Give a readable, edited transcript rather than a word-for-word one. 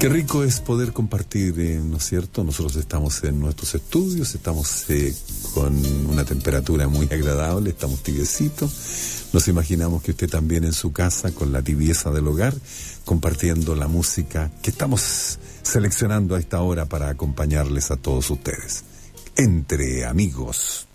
Qué rico es poder compartir, ¿no es cierto? Nosotros estamos en nuestros estudios, estamos con una temperatura muy agradable, estamos tibiecitos. Nos imaginamos que usted también en su casa, con la tibieza del hogar, compartiendo la música que estamos seleccionando a esta hora para acompañarles a todos ustedes. Entre amigos.